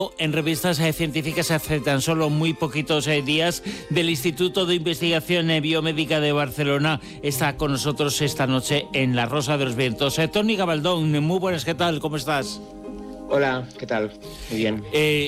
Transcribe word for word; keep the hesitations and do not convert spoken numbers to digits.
En revistas eh, científicas hace tan solo muy poquitos eh, días del Instituto de Investigación eh, Biomédica de Barcelona. Está con nosotros esta noche en La Rosa de los Vientos. Eh, Toni Gabaldón, muy buenas, ¿qué tal? ¿Cómo estás? Hola, ¿qué tal? Muy bien. Eh,